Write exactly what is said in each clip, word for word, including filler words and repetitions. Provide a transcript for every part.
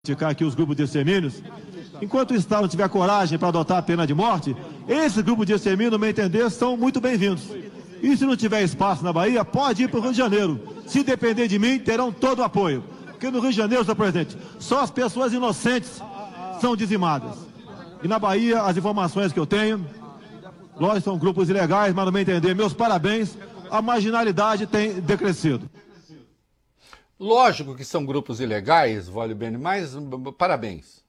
criticar aqui os grupos de extermínios, enquanto o Estado não tiver coragem para adotar a pena de morte, esses grupos de extermínio, no meu entender, são muito bem-vindos. E se não tiver espaço na Bahia, pode ir para o Rio de Janeiro. Se depender de mim, terão todo o apoio. Porque no Rio de Janeiro, senhor presidente, só as pessoas inocentes são dizimadas. E na Bahia, as informações que eu tenho, lógico, são grupos ilegais, mas no meu entender, meus parabéns, a marginalidade tem decrescido. Lógico que são grupos ilegais, vale bem, mas parabéns.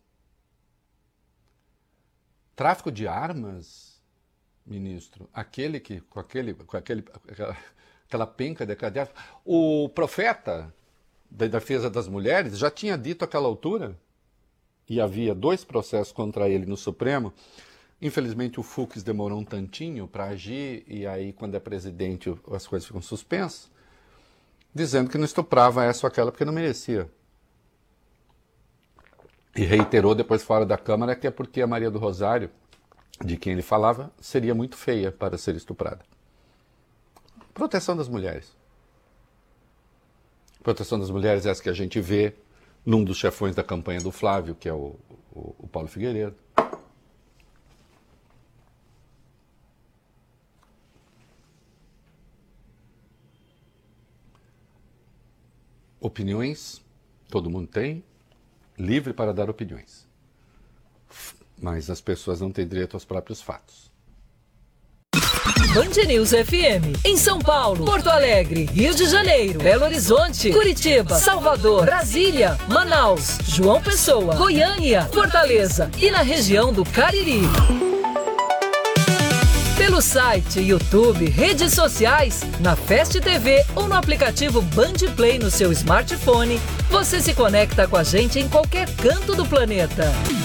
Tráfico de armas, ministro, aquele que, com, aquele, com aquele, aquela, aquela penca decadente. O profeta da defesa das mulheres já tinha dito àquela altura, e havia dois processos contra ele no Supremo. Infelizmente o Fux demorou um tantinho para agir, e aí quando é presidente as coisas ficam suspensas, dizendo que não estuprava essa ou aquela porque não merecia. E reiterou depois fora da Câmara que é porque a Maria do Rosário, de quem ele falava, seria muito feia para ser estuprada. Proteção das mulheres. Proteção das mulheres é essa que a gente vê num dos chefões da campanha do Flávio, que é o, o, o Paulo Figueiredo. Opiniões, todo mundo tem, livre para dar opiniões. Mas as pessoas não têm direito aos próprios fatos. Band News F M, em São Paulo, Porto Alegre, Rio de Janeiro, Belo Horizonte, Curitiba, Salvador, Brasília, Manaus, João Pessoa, Goiânia, Fortaleza e na região do Cariri. Pelo site, YouTube, redes sociais, na Fast T V ou no aplicativo Band Play no seu smartphone, você se conecta com a gente em qualquer canto do planeta.